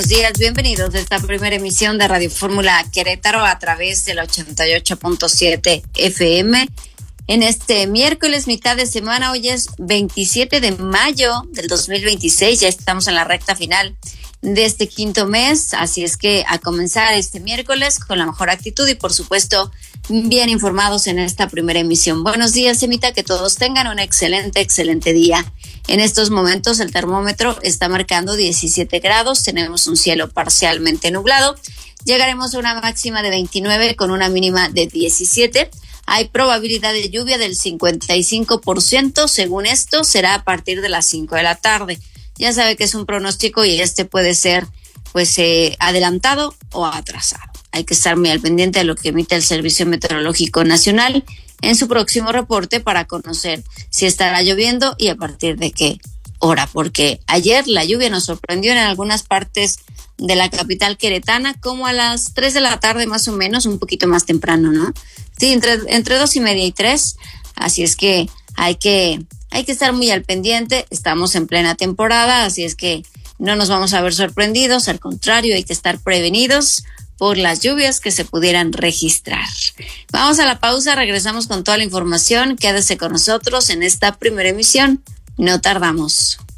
días, bienvenidos a esta primera emisión de Radio Fórmula Querétaro a través del 88.7 FM. En este miércoles, mitad de semana, hoy es 27 de mayo del 2026, ya estamos en la recta final de este quinto mes, así es que a comenzar este miércoles con la mejor actitud y por supuesto bien informados en esta primera emisión. Buenos días, Emita, que todos tengan un excelente día. En estos momentos el termómetro está marcando 17 grados, tenemos un cielo parcialmente nublado, llegaremos a una máxima de 29 con una mínima de 17. Hay probabilidad de lluvia del 55%, según esto será a partir de las 5 de la tarde. Ya sabe que es un pronóstico y este puede ser adelantado o atrasado. Hay que estar muy al pendiente de lo que emite el Servicio Meteorológico Nacional en su próximo reporte para conocer si estará lloviendo y a partir de qué hora, porque ayer la lluvia nos sorprendió en algunas partes de la capital queretana, como a las 3 de la tarde más o menos, un poquito más temprano, ¿no? Sí, entre 2:30 y 3, así es que hay que estar muy al pendiente, estamos en plena temporada, así es que no nos vamos a ver sorprendidos, al contrario, hay que estar prevenidos por las lluvias que se pudieran registrar. Vamos a la pausa, regresamos con toda la información, quédese con nosotros en esta primera emisión, no tardamos.